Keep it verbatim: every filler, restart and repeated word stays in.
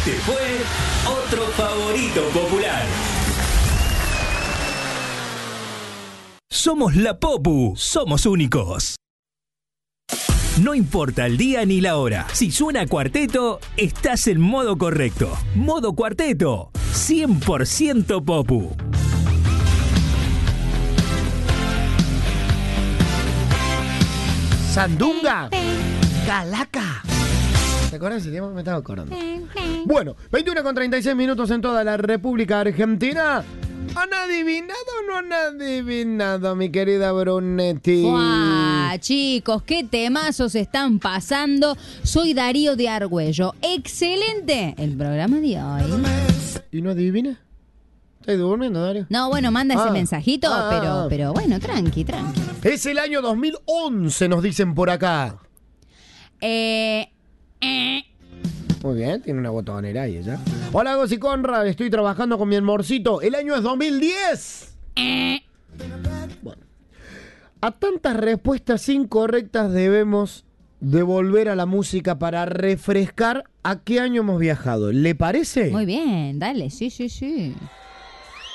Este fue otro favorito popular. Somos la Popu, somos únicos. No importa el día ni la hora. Si suena cuarteto, estás en modo correcto. Modo cuarteto, cien por ciento Popu. Sandunga, Calaca. ¿Te acuerdas de ese tema? Me estaba acordando. Bueno, veintiuno con treinta y seis minutos en toda la República Argentina. ¿Han adivinado o no han adivinado, mi querida Brunetti? ¡Guau! Chicos, qué temazos están pasando. Soy Darío de Argüello. Excelente el programa de hoy. ¿Y no adivina? ¿Estás durmiendo, Darío? No, bueno, manda ese Ah. mensajito, Ah, pero, ah. pero bueno, tranqui, tranqui. Es el año dos mil once, nos dicen por acá. Eh, eh. Muy bien, tiene una botonera ahí ella. Hola, Gos y Conrad, estoy trabajando con mi amorcito. El año es dos mil diez. Bueno, a tantas respuestas incorrectas debemos devolver a la música para refrescar a qué año hemos viajado. ¿Le parece? Muy bien, dale, sí, sí, sí.